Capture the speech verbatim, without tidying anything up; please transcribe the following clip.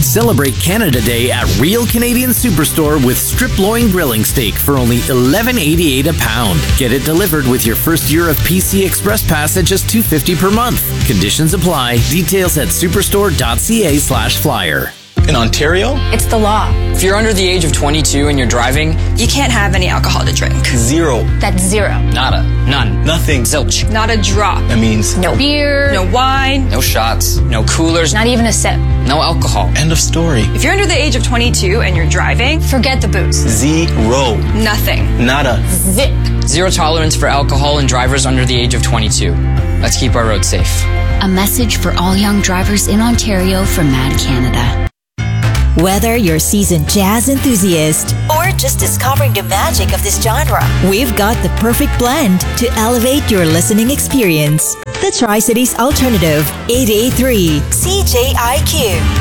Celebrate Canada Day at Real Canadian Superstore with strip loin grilling steak for only eleven eighty-eight a pound. Get it delivered with your first year of P C Express Pass at just two fifty per month. Conditions apply. Details at superstore.ca slash flyer. In Ontario, it's the law. If you're under the age of twenty-two and you're driving, you can't have any alcohol to drink. Zero. That's zero. Nada. None. Nothing. Zilch. Not a drop. That means no beer, no wine, no shots, no coolers, not even a sip. No alcohol. End of story. If you're under the age of twenty-two and you're driving, forget the booze. Zero. Nothing. Nada. Zip. Zero tolerance for alcohol in drivers under the age of twenty-two. Let's keep our roads safe. A message for all young drivers in Ontario from Mad Canada. Whether you're a seasoned jazz enthusiast or just discovering the magic of this genre, we've got the perfect blend to elevate your listening experience. The Tri-Cities Alternative, eight eighty-three C J I Q.